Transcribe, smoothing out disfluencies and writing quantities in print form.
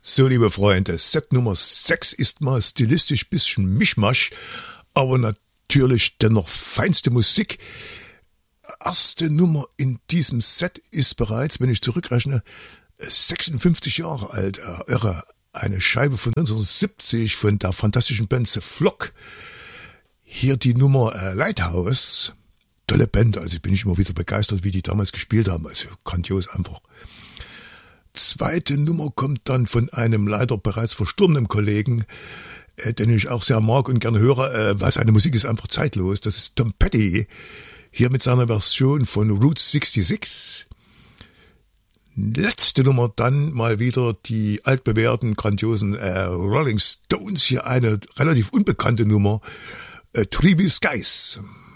So, liebe Freunde, Set Nummer 6 ist mal stilistisch bisschen Mischmasch, aber natürlich dennoch feinste Musik. Erste Nummer in diesem Set ist bereits, wenn ich zurückrechne, 56 Jahre alt. Irre. Eine Scheibe von 1970 von der fantastischen Band The Flock. Hier die Nummer Lighthouse. Tolle Band, also bin ich immer wieder begeistert, wie die damals gespielt haben. Also grandios einfach. Zweite Nummer kommt dann von einem leider bereits verstorbenen Kollegen, den ich auch sehr mag und gerne höre, weil seine Musik ist einfach zeitlos. Das ist Tom Petty, hier mit seiner Version von Route 66. Letzte Nummer dann mal wieder die altbewährten, grandiosen Rolling Stones. Hier eine relativ unbekannte Nummer, Three Blue Skies.